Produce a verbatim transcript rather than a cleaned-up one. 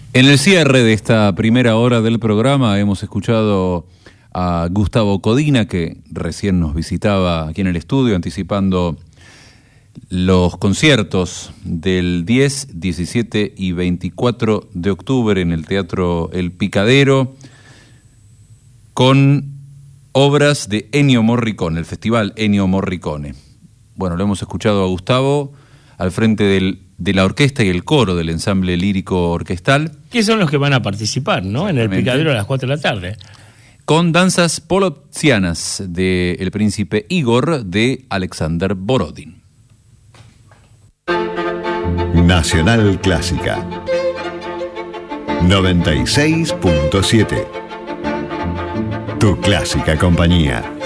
En el cierre de esta primera hora del programa hemos escuchado a Gustavo Codina, que recién nos visitaba aquí en el estudio, anticipando los conciertos del diez, diecisiete y veinticuatro de octubre en el Teatro El Picadero, con obras de Ennio Morricone, el Festival Ennio Morricone. Bueno, lo hemos escuchado a Gustavo al frente del, de la orquesta y el coro del ensamble lírico orquestal. Que son los que van a participar, ¿no? En el Picadero a las cuatro de la tarde. Con danzas polopsianas de El Príncipe Igor de Alexander Borodin. Nacional Clásica noventa y seis punto siete. Tu clásica compañía.